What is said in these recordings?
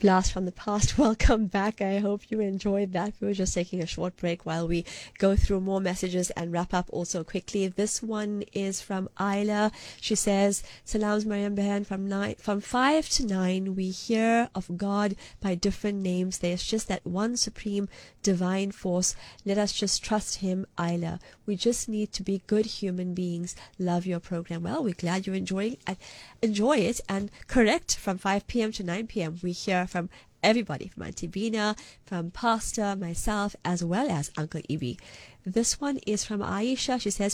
Blast from the past. Welcome back. I hope you enjoyed that. We were just taking a short break while we go through more messages and wrap up also quickly. This one is from Ayla. She says, Salams Maryam Behan, from 5 to 9 we hear of God by different names. There's just that one supreme divine force. Let us just trust him, Ayla. We just need to be good human beings. Love your program. Well, we're glad you're enjoy it. And correct, from 5 p.m. to 9 p.m. we hear from everybody, from Auntie Bina, from Pastor, myself, as well as Uncle Ibi. This one is from Aisha. She says,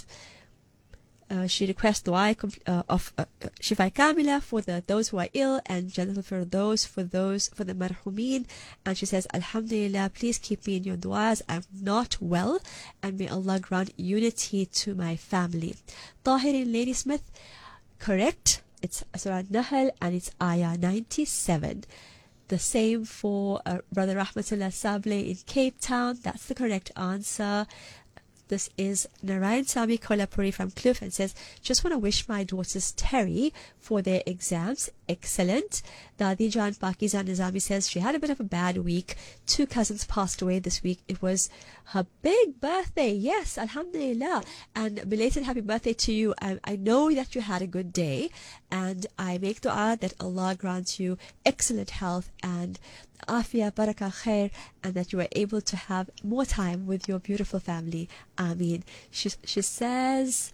she requests dua of Shifa Kamila for those who are ill, and gentle for the marhumin. And she says, Alhamdulillah, please keep me in your duas. I'm not well, and may Allah grant unity to my family. Tahir in Ladysmith, correct. It's Surah Nahl and it's Ayah 97. The same for Brother Rahmatullah Sable in Cape Town. That's the correct answer. This is Narayan Sami Kolhapuri from Cliff and says, just want to wish my daughters Terry for their exams. Excellent. Dadi Jan Pakiza Nizami says she had a bit of a bad week. 2 cousins passed away this week. It was her big birthday. Yes, Alhamdulillah. And belated happy birthday to you. I know that you had a good day, and I make dua that Allah grants you excellent health and afia, barakah, khair, and that you are able to have more time with your beautiful family. Ameen. She says,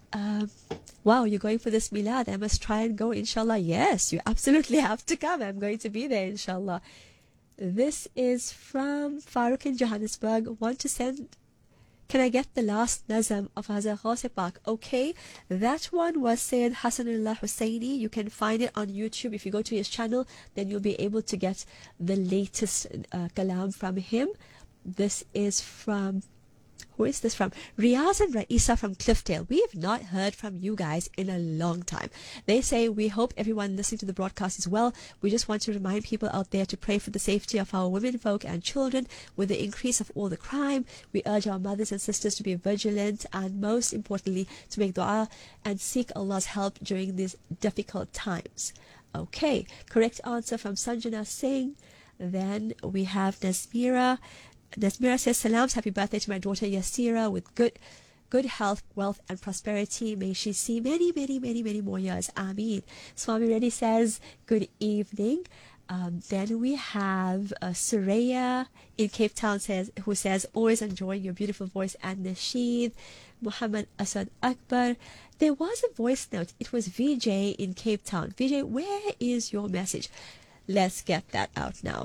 wow, you're going for this milad. I must try and go, inshallah. Yes, you absolutely have to come. I'm going to be there, inshallah. This is from Farooq in Johannesburg. Want to send, can I get the last nazam of Hazrat Ghaus Pak? Okay, that one was Sayyid Hasanullah Hussaini. You can find it on YouTube. If you go to his channel, then you'll be able to get the latest kalam from him. This is from, who is this from? Riaz and Raisa from Cliffdale. We have not heard from you guys in a long time. They say, we hope everyone listening to the broadcast is well. We just want to remind people out there to pray for the safety of our women folk and children with the increase of all the crime. We urge our mothers and sisters to be vigilant, and most importantly, to make dua and seek Allah's help during these difficult times. Okay, correct answer from Sanjana Singh. Then we have Nasmira. Nasmira says, Salams, happy birthday to my daughter Yasira with good health, wealth and prosperity. May she see many, many, many, many more years. Ameen. Swami Reddy says, good evening. Then we have Suraya in Cape Town who says, always enjoying your beautiful voice and nasheed. Muhammad Asad Akbar. There was a voice note. It was VJ in Cape Town. VJ, where is your message? Let's get that out now.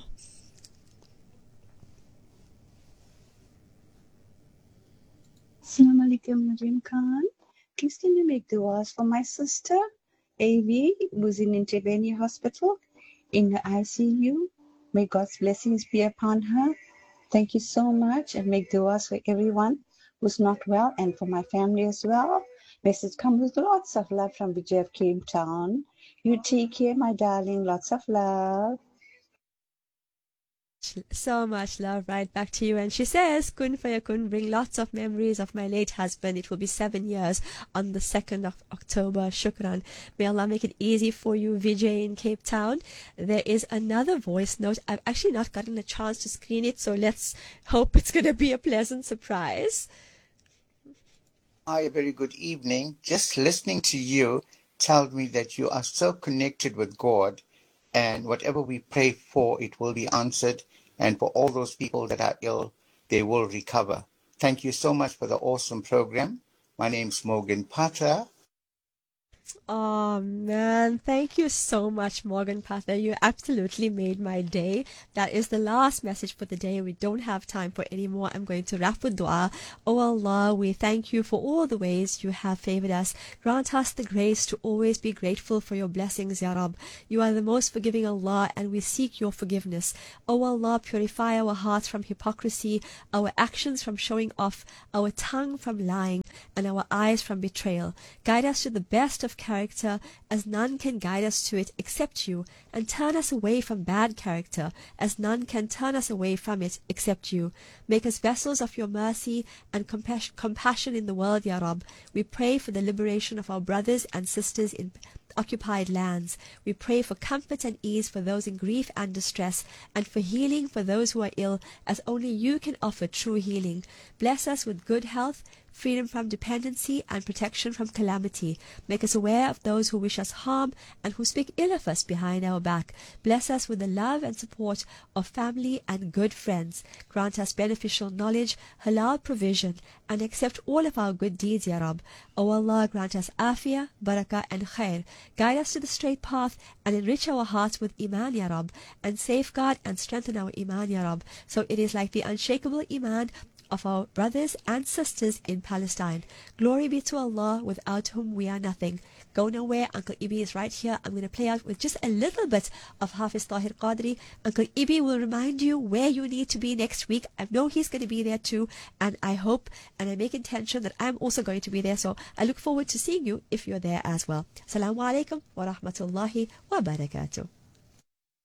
Assalamu alaikum, Najim Khan. Please can you make duas for my sister, AV, who's in Intervenia Hospital in the ICU. May God's blessings be upon her. Thank you so much, and make duas for everyone who's not well and for my family as well. Message comes with lots of love from Vijay of Cape Town. You take care, my darling. Lots of love. So much love right back to you. And she says, Kun Fayakun, bring lots of memories of my late husband. It will be 7 years on the 2nd of October. Shukran. May Allah make it easy for you, Vijay in Cape Town. There is another voice note. I've actually not gotten a chance to screen it, so let's hope it's going to be a pleasant surprise. Hi, a very good evening. Just listening to you tell me that you are so connected with God, and whatever we pray for, it will be answered. And for all those people that are ill, they will recover. Thank you so much for the awesome program. My name's Morgan Potter. Oh man, thank you so much, Morgan Pather. You absolutely made my day. That is the last message for the day. We don't have time for any more. I'm going to wrap with dua. Oh Allah, we thank you for all the ways you have favored us. Grant us the grace to always be grateful for your blessings, Ya Rab. You are the most forgiving Allah, and we seek your forgiveness. Oh Allah, purify our hearts from hypocrisy, our actions from showing off, our tongue from lying, and our eyes from betrayal. Guide us to the best of character, as none can guide us to it except you, and turn us away from bad character, as none can turn us away from it except you. Make us vessels of your mercy and compassion in the world, Ya Rab. We pray for the liberation of our brothers and sisters in occupied lands. We pray for comfort and ease for those in grief and distress, and for healing for those who are ill, as only you can offer true healing. Bless us with good health, freedom from dependency, and protection from calamity. Make us aware of those who wish us harm and who speak ill of us behind our back. Bless us with the love and support of family and good friends. Grant us beneficial knowledge, halal provision, and accept all of our good deeds, Ya Rab. O Allah, grant us afiyah, barakah, and khair. Guide us to the straight path and enrich our hearts with iman, Ya Rab, and safeguard and strengthen our iman, Ya Rab, so it is like the unshakable iman of our brothers and sisters in Palestine. Glory be to Allah, without whom we are nothing. Go nowhere. Uncle Ibi is right here. I'm going to play out with just a little bit of Hafiz Tahir Qadri. Uncle Ibi will remind you where you need to be next week. I know he's going to be there too, and I hope and I make intention that I'm also going to be there, so I look forward to seeing you if you're there as well. Assalamu alaikum wa rahmatullahi wa barakatuh.